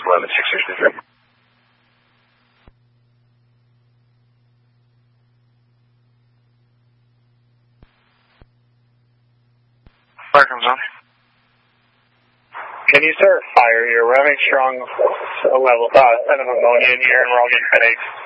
11-663. Fire comes on. Can you start fire here? We're having strong level of ammonia in here and we're all getting headaches.